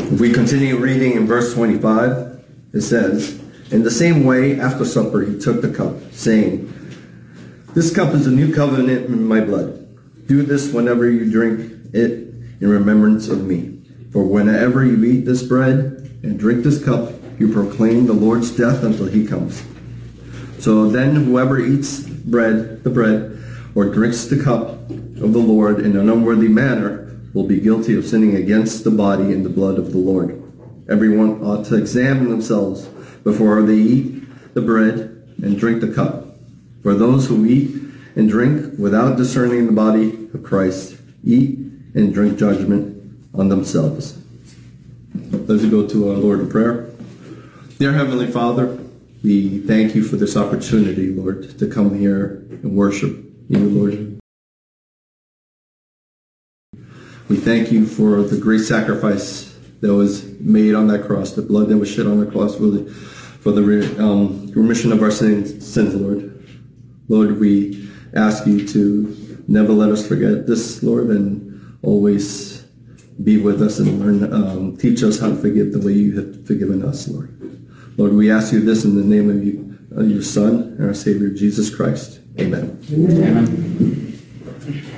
We continue reading in verse 25. It says, "In the same way, after supper, he took the cup, saying, 'This cup is the new covenant in my blood. Do this whenever you drink it in remembrance of me. For whenever you eat this bread and drink this cup, you proclaim the Lord's death until he comes. So then whoever eats the bread, or drinks the cup of the Lord in an unworthy manner will be guilty of sinning against the body and the blood of the Lord. Everyone ought to examine themselves before they eat the bread and drink the cup. For those who eat and drink without discerning the body of Christ eat and drink judgment on themselves.'" Let's go to our Lord in prayer. Dear Heavenly Father, we thank you for this opportunity, Lord, to come here and worship you, Lord. We thank you for the great sacrifice that was made on that cross, the blood that was shed on the cross for the remission of our sins, Lord. Lord, we ask you to never let us forget this, Lord, and always be with us and learn, teach us how to forgive the way you have forgiven us, Lord. Lord, we ask you this in the name of your Son and our Savior, Jesus Christ. Amen. Amen.